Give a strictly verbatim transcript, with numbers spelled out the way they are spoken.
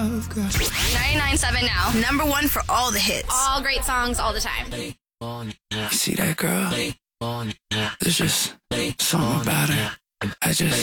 love, girl. ninety-nine point seven now. Number one for all the hits. All great songs all the time. You see that girl? There's just something about her. I just